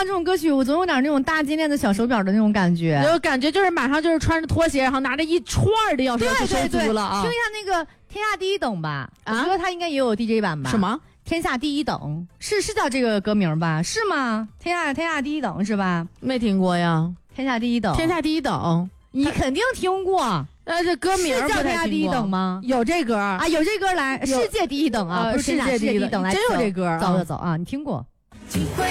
到这种歌曲，我总有点那种大金链子小手表的那种感觉， 有感觉就是马上就是穿着拖鞋，然后拿着一串的钥匙要去收租了啊！ 听一下那个《天下第一等》吧，我觉得它应该也有 DJ 版吧？ 什么？ 天下第一等是叫这个歌名吧？是吗？天下第一等是吧？ 没听过呀。 天下第一等， 天下第一等， 你肯定听过。 这歌名是叫天下第一等吗？ 有这歌啊， 有这歌来，世界第一等啊，不是天下世界第一等来。 真有这歌， 走啊，你听过？ 机会